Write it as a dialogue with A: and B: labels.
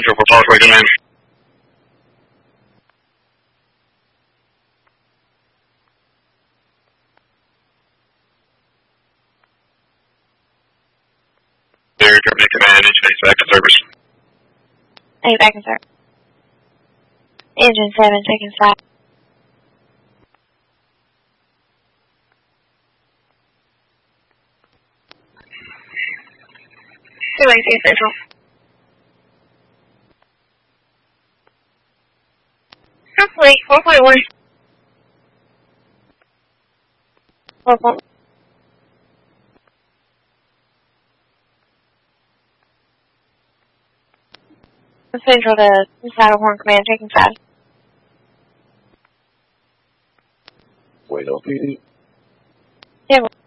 A: Central for Parkway Command. There, Germany Command, engine 8 back in service.
B: 8 back in service. Engine 7 taking side. Central. Complete, 4.1. 4.1. Central to Saddlehorn Command, taking side.
C: Wait, okay.
B: Yeah.